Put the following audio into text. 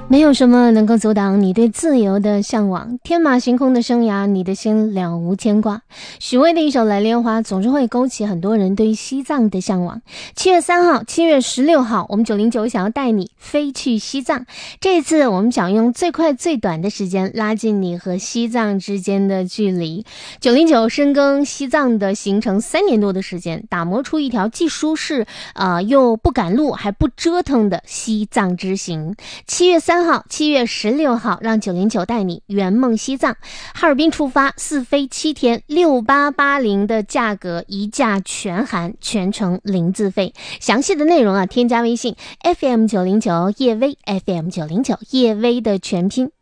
没有什么能够阻挡你对自由的向往，天马行空的生涯，你的心了无牵挂。许巍的一首《蓝莲花》总是会勾起很多人对于西藏的向往。7月3号、7月16号，我们909想要带你飞去西藏。这一次我们想用最快最短的时间拉近你和西藏之间的距离。909深耕西藏的行程3年多的时间，打磨出一条既舒适又不赶路还不折腾的西藏之行。7月3号、7月16号，让909带你圆梦西藏。哈尔滨出发，4飞7天，6880的价格，一价全含，全程零自费。详细的内容添加微信 FM909叶薇 FM909叶薇的全拼。